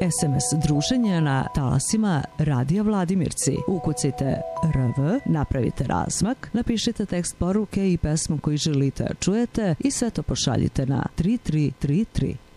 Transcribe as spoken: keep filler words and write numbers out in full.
S M S druženje na talasima Radija Vladimirci. Ukucite R V, napravite razmak, napišite tekst poruke i pesmu koju želite da čujete i sve to pošaljite na tri tri tri tri.